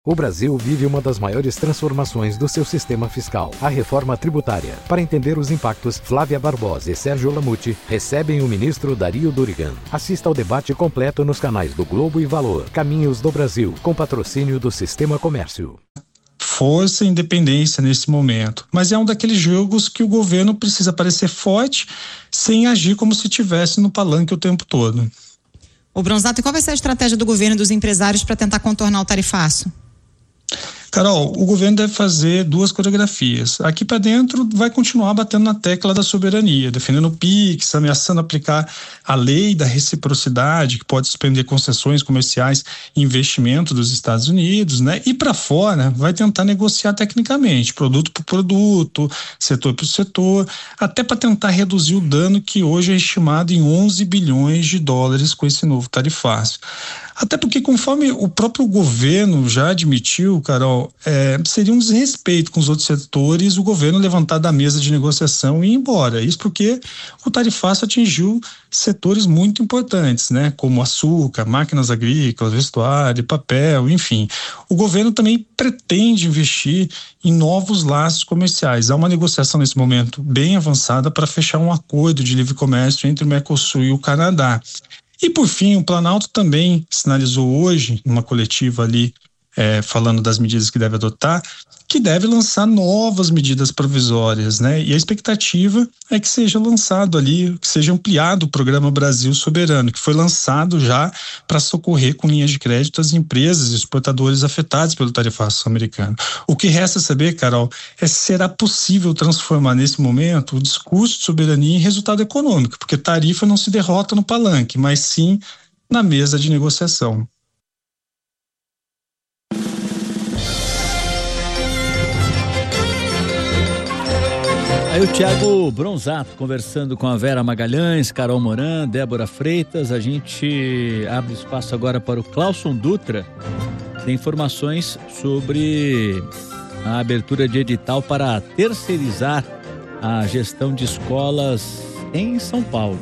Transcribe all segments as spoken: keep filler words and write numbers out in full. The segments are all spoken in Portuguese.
O Brasil vive uma das maiores transformações do seu sistema fiscal, a reforma tributária. Para entender os impactos, Flávia Barbosa e Sérgio Lamucci recebem o ministro Dario Durigan. Assista ao debate completo nos canais do Globo e Valor. Caminhos do Brasil, com patrocínio do Sistema Comércio. Força e independência nesse momento, mas é um daqueles jogos que o governo precisa parecer forte sem agir como se estivesse no palanque o tempo todo. Ô Bronzato, e qual vai ser a estratégia do governo e dos empresários para tentar contornar o tarifaço? Carol, o governo deve fazer duas coreografias. Aqui para dentro vai continuar batendo na tecla da soberania, defendendo o PIX, ameaçando aplicar a lei da reciprocidade, que pode suspender concessões comerciais e investimento dos Estados Unidos, né? E para fora vai tentar negociar tecnicamente, produto por produto, setor por setor, até para tentar reduzir o dano que hoje é estimado em onze bilhões de dólares com esse novo tarifaço. Até porque, conforme o próprio governo já admitiu, Carol, é, seria um desrespeito com os outros setores o governo levantar da mesa de negociação e ir embora. Isso porque o tarifaço atingiu setores muito importantes, né? Como açúcar, máquinas agrícolas, vestuário, papel, enfim. O governo também pretende investir em novos laços comerciais. Há uma negociação nesse momento bem avançada para fechar um acordo de livre comércio entre o Mercosul e o Canadá. E por fim, o Planalto também sinalizou hoje, numa coletiva ali, é, falando das medidas que deve adotar, que deve lançar novas medidas provisórias, né? E a expectativa é que seja lançado ali, que seja ampliado o programa Brasil Soberano, que foi lançado já para socorrer com linhas de crédito as empresas e exportadores afetados pelo tarifaço americano. O que resta saber, Carol, é se será possível transformar nesse momento o discurso de soberania em resultado econômico, porque tarifa não se derrota no palanque, mas sim na mesa de negociação. Aí o Thiago Bronzato conversando com a Vera Magalhães, Carol Moran, Débora Freitas. A gente abre espaço agora para o Clauson Dutra. Tem informações sobre a abertura de edital para terceirizar a gestão de escolas em São Paulo.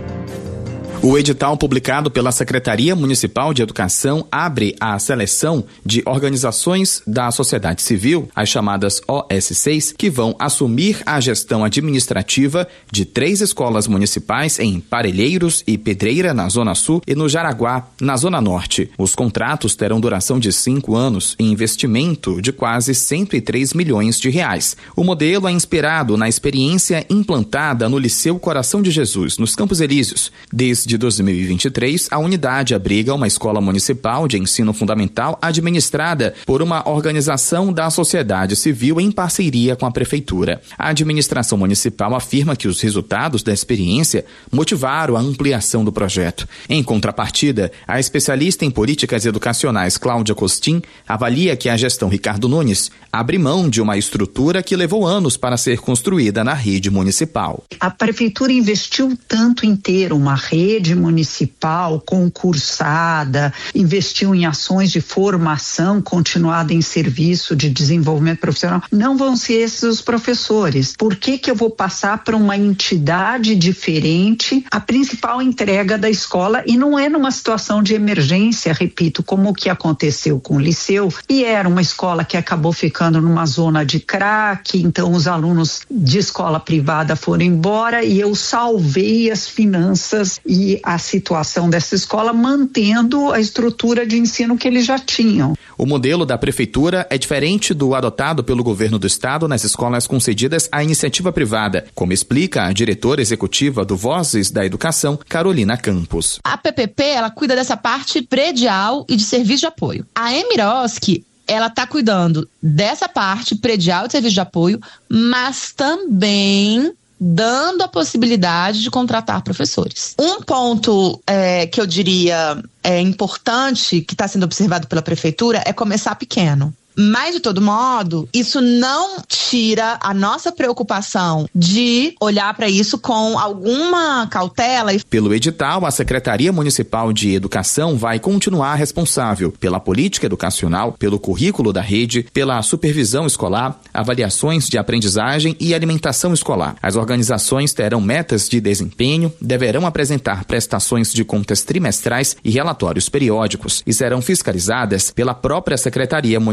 O edital publicado pela Secretaria Municipal de Educação abre a seleção de organizações da sociedade civil, as chamadas O S Cs, que vão assumir a gestão administrativa de três escolas municipais em Parelheiros e Pedreira, na Zona Sul, e no Jaraguá, na Zona Norte. Os contratos terão duração de cinco anos e investimento de quase cento e três milhões de reais. O modelo é inspirado na experiência implantada no Liceu Coração de Jesus, nos Campos Elíseos. Desde dois mil e vinte e três, a unidade abriga uma escola municipal de ensino fundamental administrada por uma organização da sociedade civil em parceria com a prefeitura. A administração municipal afirma que os resultados da experiência motivaram a ampliação do projeto. Em contrapartida, a especialista em políticas educacionais Cláudia Costin avalia que a gestão Ricardo Nunes abre mão de uma estrutura que levou anos para ser construída na rede municipal. A prefeitura investiu tanto em ter uma rede municipal concursada, investiu em ações de formação continuada em serviço de desenvolvimento profissional. Não vão ser esses os professores. Por que que eu vou passar para uma entidade diferente a principal entrega da escola, e não é numa situação de emergência, repito, como o que aconteceu com o Liceu, e era uma escola que acabou ficando numa zona de crack, então os alunos de escola privada foram embora e eu salvei as finanças e a situação dessa escola, mantendo a estrutura de ensino que eles já tinham. O modelo da prefeitura é diferente do adotado pelo governo do estado nas escolas concedidas à iniciativa privada, como explica a diretora executiva do Vozes da Educação, Carolina Campos. A P P P, ela cuida dessa parte predial e de serviço de apoio. A Emiroski, ela está cuidando dessa parte predial e de serviço de apoio, mas também dando a possibilidade de contratar professores. Um ponto é, que eu diria é importante, que está sendo observado pela prefeitura, é começar pequeno. Mas, de todo modo, isso não tira a nossa preocupação de olhar para isso com alguma cautela. Pelo edital, a Secretaria Municipal de Educação vai continuar responsável pela política educacional, pelo currículo da rede, pela supervisão escolar, avaliações de aprendizagem e alimentação escolar. As organizações terão metas de desempenho, deverão apresentar prestações de contas trimestrais e relatórios periódicos e serão fiscalizadas pela própria Secretaria Municipal